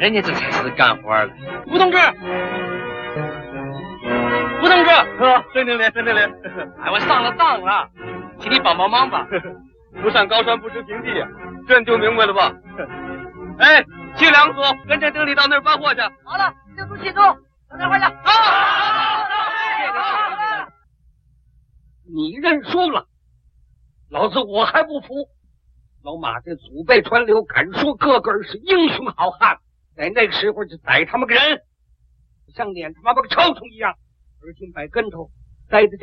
人家这才是干活的。 吴同志，吴同志，孙经理，孙经理， 哎，我上了当了，请你帮帮忙吧。 不上高山不知平地呀，这你就明白了吧？哎，去梁组跟着经理到那儿搬货去。 好了，这组记住，到那块去。 你认输了，老子我还不服。老马这祖辈传流，敢说个个是英雄好汉，在那时候就逮他们个人，像撵他妈个臭虫一样，而今摆跟头，栽在